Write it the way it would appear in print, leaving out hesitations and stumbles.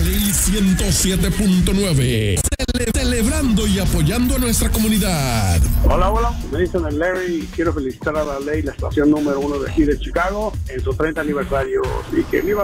Ley 107.9. Celebrando y apoyando a nuestra comunidad. Hola, me dicen el Larry y quiero felicitar a la ley, la estación número 1 de aquí de Chicago, en su 30 aniversario. Y que viva